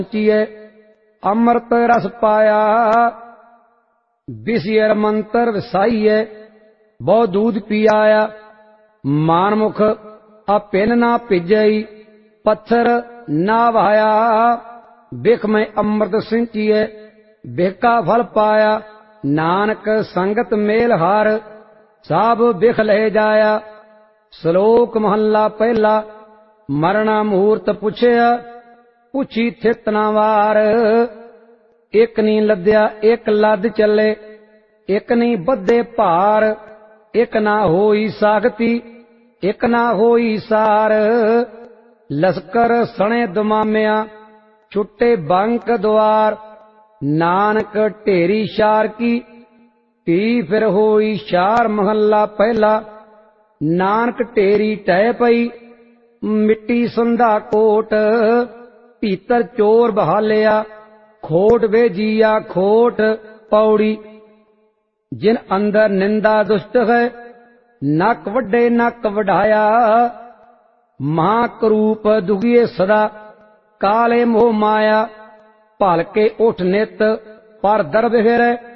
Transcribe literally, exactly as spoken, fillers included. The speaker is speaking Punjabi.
ਚੀਏ ਅੰਮ੍ਰਿਤ ਰਸ ਪਾਇਆ। ਵਿਸਿਰ ਮੰਤਰ ਵਸਾਈਏ ਬਹੁ ਦੂਧ ਪੀਆਇਆ। ਮਾਨਮੁਖ ਅਪਿੰਨ ਨਾ ਭਿਜਈ ਪੱਥਰ ਨਾ ਵਹਾਇਆ। ਬਿਖ ਮੈਂ ਅੰਮ੍ਰਿਤ ਸਿੰਚੀਏ ਬਿਖ ਕਾ ਫਲ ਪਾਇਆ। ਨਾਨਕ ਸੰਗਤ ਮੇਲ ਹਾਰ ਸਭ ਬਿਖ ਲੈ ਜਾਇਆ। ਸ਼ਲੋਕ ਮਹੱਲਾ ਪਹਿਲਾ। ਮਰਣਾ ਮੂਰਤ ਪੁੱਛਿਆ ਪੁੱਛੀ ਥਿਤ ਨਾ ਵਾਰ। ਇੱਕ ਨੀ ਲੱਦਿਆ ਇੱਕ ਲੱਦ ਚੱਲੇ ਇੱਕ ਨੀ ਬੱਧੇ ਭਾਰ। ਇੱਕ ਨਾ ਹੋਈ ਸਾਖਤੀ ਇੱਕ ਨਾ ਹੋਈ ਸਾਰ। ਲਸਕਰ ਸਣੇ ਦਮਾਮਿਆ ਛੁੱਟੇ ਬੰਕ ਦੁਆਰ। ਨਾਨਕ ਢੇਰੀ ਸ਼ਾਰ ਕੀ ਧੀ ਫਿਰ ਹੋਈ ਸ਼ਾਰ। ਮਹੱਲਾ ਪਹਿਲਾ। ਨਾਨਕ ਢੇਰੀ ਟਹਿ ਪਈ ਮਿੱਟੀ ਸੰਧਾ ਕੋਟ। ਭੀਤਰ ਚੋਰ ਬਹਾਲਿਆ ਖੋਟ ਵੇਜੀਆ ਖੋਟ। ਪੌੜੀ। ਜਿਨ ਅੰਦਰ ਨਿੰਦਾ ਦੁਸ਼ਟ ਹੈ ਨੱਕ ਵੱਡੇ ਨੱਕ ਵਢਾਇਆ। ਮਹਾਕਰੂਪ ਦੁਗੀਏ ਸਦਾ ਕਾਲੇ ਮੋਹ ਮਾਇਆ। ਭਲਕੇ ਉਠ ਨਿਤ ਪਰ ਦਰਬ ਫਿਰੈ